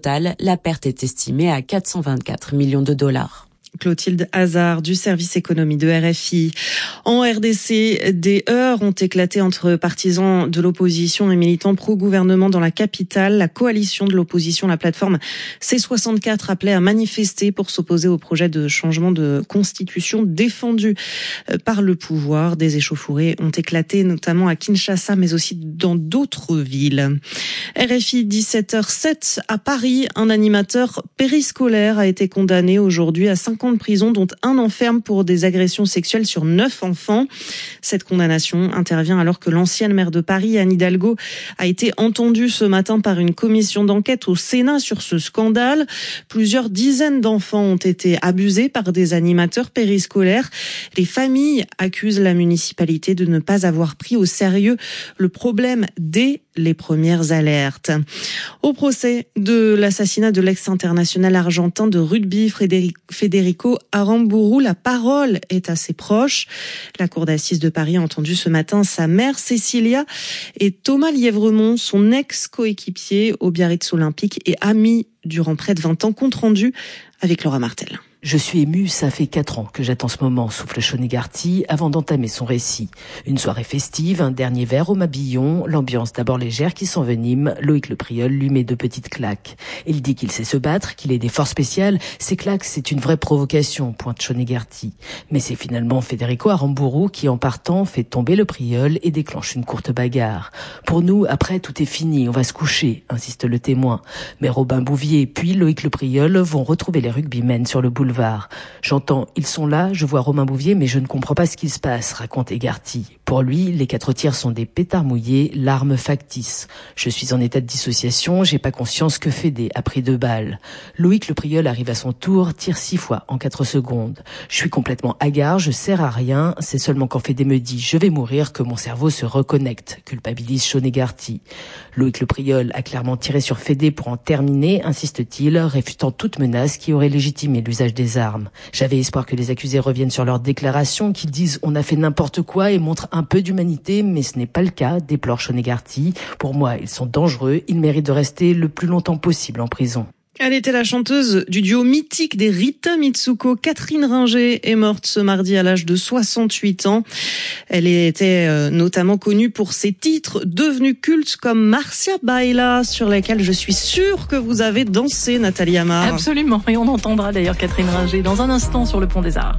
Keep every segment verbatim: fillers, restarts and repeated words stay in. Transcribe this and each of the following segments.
total, la perte est estimée à quatre cent vingt-quatre millions de dollars. Clotilde Hazard du service économie de R F I. En R D C, des heurts ont éclaté entre partisans de l'opposition et militants pro-gouvernement dans la capitale. La coalition de l'opposition, la plateforme C soixante-quatre, appelait à manifester pour s'opposer au projet de changement de constitution défendu par le pouvoir. Des échauffourées ont éclaté notamment à Kinshasa, mais aussi dans d'autres villes. R F I dix-sept heures sept à Paris, un animateur périscolaire a été condamné aujourd'hui à cinquante de prison, dont un an ferme pour des agressions sexuelles sur neuf enfants. Cette condamnation intervient alors que l'ancienne maire de Paris, Anne Hidalgo, a été entendue ce matin par une commission d'enquête au Sénat sur ce scandale. Plusieurs dizaines d'enfants ont été abusés par des animateurs périscolaires. Les familles accusent la municipalité de ne pas avoir pris au sérieux le problème dès les premières alertes. Au procès de l'assassinat de l'ex-international argentin de rugby Federico Aramburu, la parole est assez proche. La cour d'assises de Paris a entendu ce matin sa mère Cécilia et Thomas Lièvremont, son ex-coéquipier au Biarritz Olympique et ami durant près de vingt ans, compte rendu avec Laura Martel. Je suis émue, ça fait quatre ans que j'attends ce moment, souffle Chonégarty, avant d'entamer son récit. Une soirée festive, un dernier verre au Mabillon, l'ambiance d'abord légère qui s'envenime, Loïc Le Priol lui met de petites claques. Il dit qu'il sait se battre, qu'il est des forces spéciales, ces claques c'est une vraie provocation, pointe Chonégarty. Mais c'est finalement Federico Aramburu qui en partant fait tomber Le Priol et déclenche une courte bagarre. Pour nous, après tout est fini, on va se coucher, insiste le témoin. Mais Robin Bouvier puis Loïc Le Priol vont retrouver les rugbymen sur le boulevard. J'entends, ils sont là, je vois Romain Bouvier, mais je ne comprends pas ce qu'il se passe, raconte Egarty. Pour lui, les quatre tirs sont des pétards mouillés, l'arme factice. Je suis en état de dissociation, j'ai pas conscience que Fédé a pris deux balles. Loïc Le Priol arrive à son tour, tire six fois en quatre secondes. Je suis complètement hagard, je sers à rien, c'est seulement quand Fédé me dit je vais mourir que mon cerveau se reconnecte, culpabilise Chonégarty. Loïc Le Priol a clairement tiré sur Fédé pour en terminer, insiste-t-il, réfutant toute menace qui aurait légitimé l'usage des armes. J'avais espoir que les accusés reviennent sur leur déclaration, qu'ils disent on a fait n'importe quoi et montrent un peu d'humanité, mais ce n'est pas le cas, déplore Chonégarty. Pour moi, ils sont dangereux, ils méritent de rester le plus longtemps possible en prison. Elle était la chanteuse du duo mythique des Rita Mitsuko. Catherine Ringer est morte ce mardi à l'âge de soixante-huit ans. Elle était notamment connue pour ses titres devenus cultes comme Marcia Baila, sur lesquels je suis sûre que vous avez dansé, Nathalie Amar. Absolument, et on entendra d'ailleurs Catherine Ringer dans un instant sur le Pont des Arts.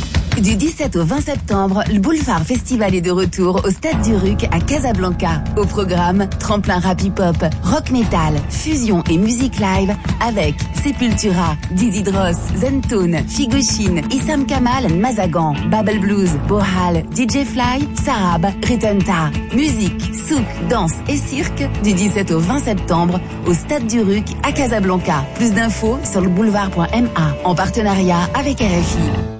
Du dix-sept au vingt septembre, le Boulevard Festival est de retour au Stade du Ruc à Casablanca. Au programme, tremplin rap hip-hop, rock metal, fusion et musique live avec Sepultura, Dizzy Dross, Zentone, Figoshin, Issam Kamal, Mazagan, Babel Blues, Bohal, D J Fly, Sarab, Ritenta. Musique, souk, danse et cirque du dix-sept au vingt septembre au Stade du Ruc à Casablanca. Plus d'infos sur le boulevard point m a en partenariat avec R F I.